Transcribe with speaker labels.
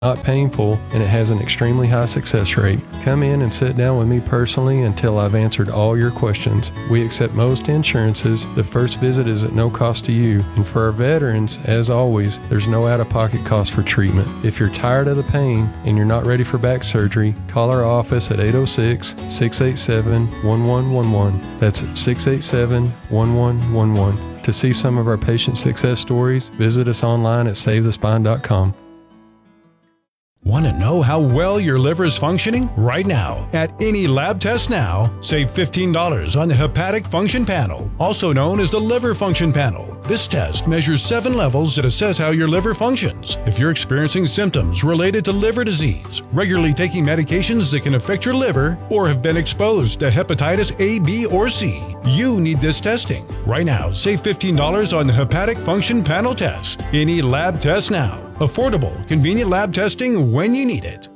Speaker 1: not painful, and it has an extremely high success rate. Come in and sit down with me personally until I've answered all your questions. We accept most insurances. The first visit is at no cost to you. And for our veterans, as always, there's no out-of-pocket cost for treatment. If you're tired of the pain and you're not ready for back surgery, call our office at 806-687-1111. That's 687-1111. To see some of our patient success stories, visit us online at SaveTheSpine.com.
Speaker 2: Want to know how well your liver is functioning? Right now, at any lab test now, save $15 on the Hepatic Function Panel, also known as the Liver Function Panel. This test measures 7 levels that assess how your liver functions. If you're experiencing symptoms related to liver disease, regularly taking medications that can affect your liver, or have been exposed to hepatitis A, B, or C, you need this testing. Right now, save $15 on the Hepatic Function Panel test. Any lab test now. Affordable, convenient lab testing when you need it.